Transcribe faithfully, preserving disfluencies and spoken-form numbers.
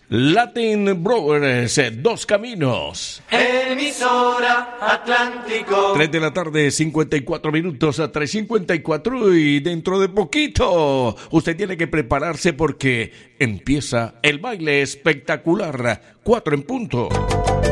Latin Brothers, Dos Caminos. Emisora Atlántico. tres de la tarde, cincuenta y cuatro minutos a tres cincuenta y cuatro, y dentro de poquito usted tiene que prepararse porque empieza el baile espectacular. Cuatro en punto.